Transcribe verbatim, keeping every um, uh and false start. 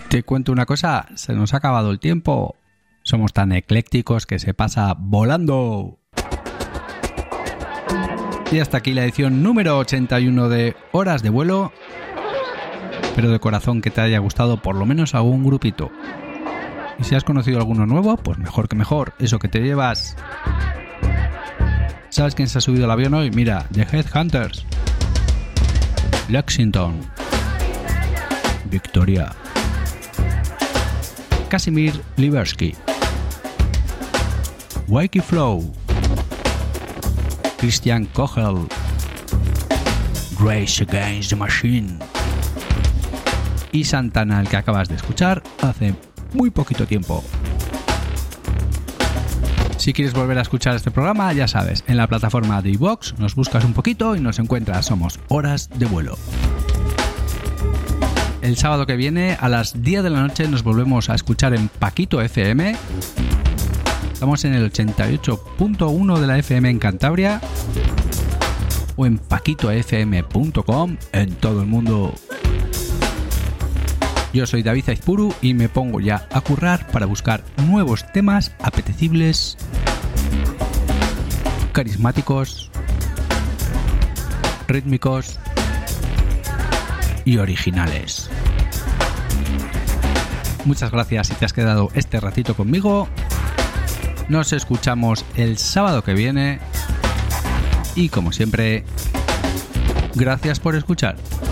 Te cuento una cosa, se nos ha acabado el tiempo. Somos tan eclécticos que se pasa volando. Y hasta aquí la edición número ochenta y uno de Horas de Vuelo. Espero de corazón que te haya gustado por lo menos algún grupito. Y si has conocido alguno nuevo, pues mejor que mejor. Eso que te llevas. ¿Sabes quién se ha subido al avión hoy? Mira, The Headhunters, Lexington, Victoria, Casimir Libersky, Wakey Flow, Christian Kogel, Rage Against the Machine y Santana, el que acabas de escuchar hace muy poquito tiempo. Si quieres volver a escuchar este programa, ya sabes, en la plataforma de iVoox nos buscas un poquito y nos encuentras. Somos Horas de Vuelo. El sábado que viene a las diez de la noche nos volvemos a escuchar en Paquito F M. Estamos en el ochenta y ocho punto uno de la F M en Cantabria o en paquito f m punto com en todo el mundo. Yo soy David Aizpuru y me pongo ya a currar para buscar nuevos temas apetecibles, carismáticos, rítmicos y originales. Muchas gracias si te has quedado este ratito conmigo. Nos escuchamos el sábado que viene y como siempre, gracias por escuchar.